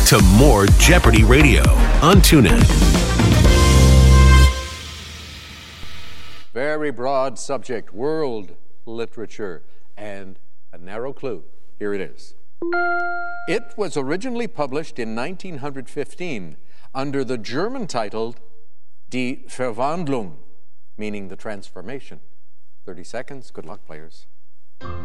to more Jeopardy Radio on TuneIn. Very broad subject, world literature, and a narrow clue. Here it is. It was originally published in 1915 under the German title Die Verwandlung, meaning the transformation. 30 seconds. Good luck, players.